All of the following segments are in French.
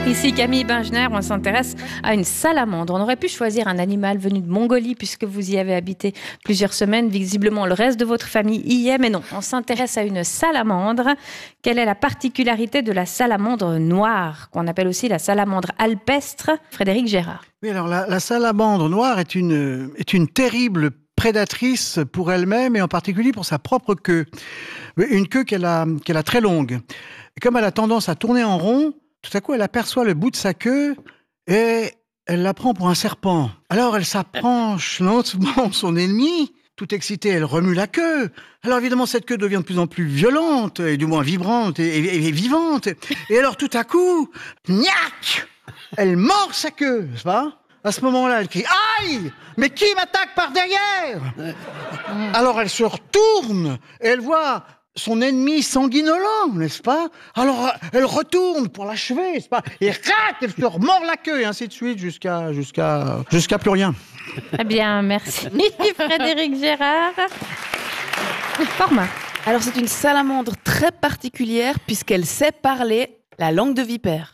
Ici Camille Bengener, on s'intéresse à une salamandre. On aurait pu choisir un animal venu de Mongolie puisque vous y avez habité plusieurs semaines. Visiblement, le reste de votre famille y est, mais non. On s'intéresse à une salamandre. Quelle est la particularité de la salamandre noire, qu'on appelle aussi la salamandre alpestre? Frédéric Gérard. Oui, alors la salamandre noire est une terrible prédatrice pour elle-même et en particulier pour sa propre queue. Une queue qu'elle a très longue. Et comme elle a tendance à tourner en rond, tout à coup, elle aperçoit le bout de sa queue et elle la prend pour un serpent. Alors, elle s'approche lentement son ennemi. Tout excitée, elle remue la queue. Alors, évidemment, cette queue devient de plus en plus violente, et du moins vibrante et vivante. Et alors, tout à coup, gnac! Elle mord sa queue, n'est-ce pas? À ce moment-là, elle crie « Aïe! Mais qui m'attaque par derrière ?» Alors, elle se retourne et elle voit son ennemi sanguinolent, n'est-ce pas? Alors, elle retourne pour l'achever, n'est-ce pas? Et rac, elle se remord la queue, et ainsi de suite, jusqu'à plus rien. Eh bien, merci Frédéric Gérard. Format. Alors, c'est une salamandre très particulière puisqu'elle sait parler la langue de vipère.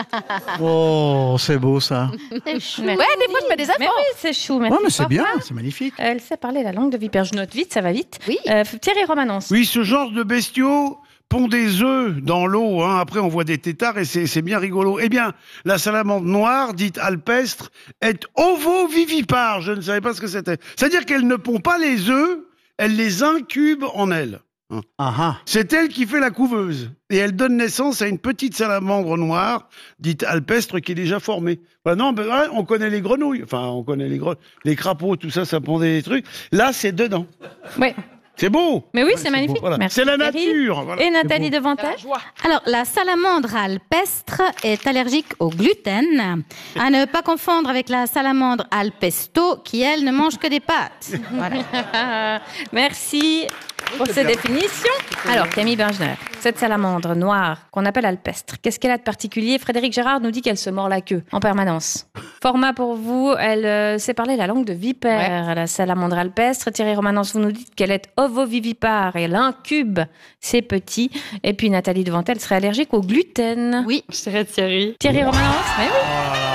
Oh, c'est beau ça. C'est chou. Ouais, des fois, je fais des efforts. Mais oui, c'est chou. Merci, Ouais, mais c'est bien, Format. c'est magnifique. Elle sait parler la langue de vipère. Je note vite, ça va vite. Oui. Thierry Romanence. Oui, ce genre de bestiaux pond des œufs dans l'eau. Après, on voit des têtards et c'est bien rigolo. Eh bien, la salamandre noire, dite alpestre, est ovovivipare. Je ne savais pas ce que c'était. C'est-à-dire qu'elle ne pond pas les œufs, elle les incube en elle. C'est elle qui fait la couveuse. Et elle donne naissance à une petite salamandre noire, dite alpestre, qui est déjà formée. On connaît les grenouilles. Enfin, on connaît les crapauds, tout ça, ça pondait des trucs. Là, c'est dedans. Oui. C'est beau. Mais oui, c'est magnifique. Voilà. Merci, C'est la Thierry. nature. Voilà. Et Nathalie Devantel. Alors, la salamandre alpestre est allergique au gluten, à ne pas confondre avec la salamandre alpesto, qui, elle, ne mange que des pâtes. Voilà. Merci pour ces définitions. Alors, Camille Bengener, cette salamandre noire qu'on appelle alpestre, qu'est-ce qu'elle a de particulier? Frédéric Gérard nous dit qu'elle se mord la queue en permanence. Format pour vous, elle sait parler la langue de vipère, la salamandre alpestre. Thierry Romanence, vous nous dites qu'elle est ovovivipare et elle incube ses petits. Et puis Nathalie Devantel serait allergique au gluten. Oui. Je dirais Thierry. Thierry Romanence, mais oui.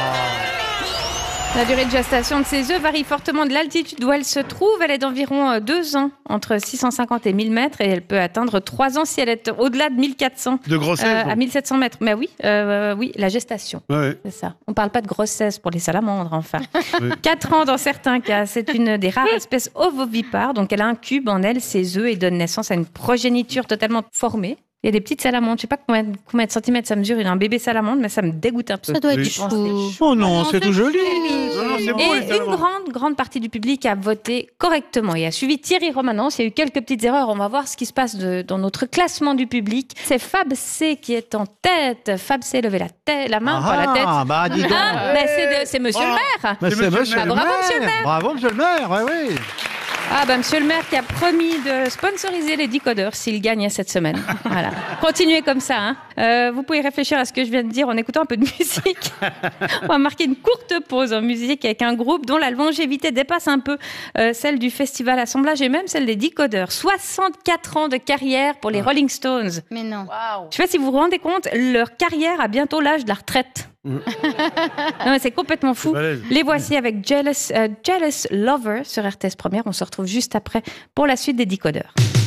La durée de gestation de ces œufs varie fortement de l'altitude où elle se trouve. Elle est d'environ 2 ans, entre 650 et 1000 mètres, et elle peut atteindre 3 ans si elle est au-delà de 1400. De grossesse. À 1700 mètres. Mais oui, oui, la gestation. Ouais. C'est ça. On ne parle pas de grossesse pour les salamandres, enfin. Oui. 4 ans dans certains cas. C'est une des rares espèces ovovipares, donc elle incube en elle ses œufs et donne naissance à une progéniture totalement formée. Il y a des petites salamandres, je ne sais pas combien de centimètres ça mesure, il y a un bébé salamandre, mais ça me dégoûte un peu. Ça doit être Oui. chou. Oh non, c'est tout joli. Non, c'est beau, les Et une salamandres. grande partie du public a voté correctement et a suivi Thierry Romanence. Il y a eu quelques petites erreurs. On va voir ce qui se passe dans notre classement du public. C'est Fab C qui est en tête. Fab C, levez la main, pas la tête. Ah, bah dis donc. C'est monsieur le maire. Mais c'est monsieur le Bravo, maire. monsieur le maire. Bravo, monsieur le maire, oui. Ah bah monsieur le maire qui a promis de sponsoriser les décodeurs s'il gagne cette semaine. Voilà. Continuez comme ça. Vous pouvez réfléchir à ce que je viens de dire en écoutant un peu de musique. On va marquer une courte pause en musique avec un groupe dont la longévité dépasse un peu celle du festival Assemblage et même celle des décodeurs. 64 ans de carrière pour les Rolling Stones. Mais non. Waouh. Je sais pas si vous vous rendez compte, leur carrière a bientôt l'âge de la retraite. Non, mais c'est complètement fou. balèze. Les voici avec Jealous Lover sur RTS Première. On se retrouve juste après pour la suite des décodeurs.